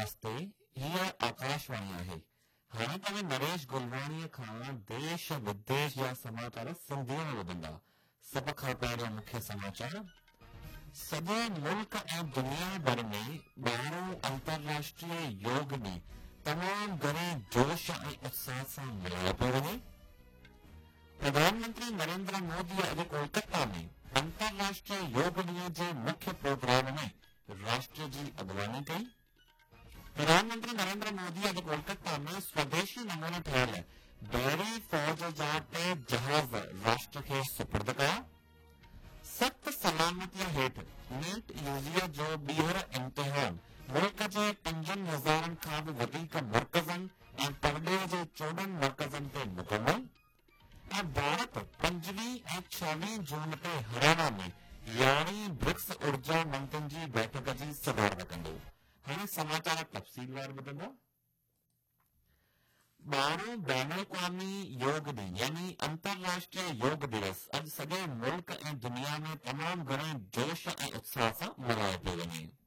वास्ते हीअ आकाशवाणी आहे। हाणे तव्हां नरेश गुलवाणीअ खां देश विदेश जा समाचार सिंधीअ में ॿुधंदा। सभ खां पहिरियों मुख्य समाचार। सॼे मुल्क ऐं दुनिया भर में 12हों अंतर्राष्ट्रीय योग ॾींहुं तमामु घणे जोश ऐं उत्साह सां मल्हायो पियो वञे। प्रधानमंत्री नरेंद्र मोदी अॼु कोलकाता में अंतर्राष्ट्रीय योग ॾींहं जे मुख्य प्रोग्राम में राष्ट्र जी अॻुवानी कई। प्रधानमंत्री नरेंद्र मोदी अॼु कोलकाता में स्वदेशी नमूने ठहियल बहरी फौज जा 3 जहाज राष्ट्र खे सुपुर्द कया। सख़्त सलामतीअ हेठि नीट यूजीअ जो ॿीहर इम्तिहान मुल्क जे 5,000 खां बि वधीक मर्कज़नि ऐं परॾेह जे 14 मर्कज़नि ते मुकमल। ऐं भारत 5वीं ऐं 6वीं जून ते हरियाणा में 11वीं ब्रिक्स ऊर्जा मंत्रियुनि जी बैठक जी सदारत कंदो। हाणे समाचार तफ़सीलवार ॿुधंदा। 12हों बैन अवी योग ॾींहुं यानी अंतर्राष्ट्रीय योग दिवस अॼु सॼे मुल्क ऐं दुनिया में तमामु घणे जोश ऐं उत्साह सां मल्हायो पियो वञे।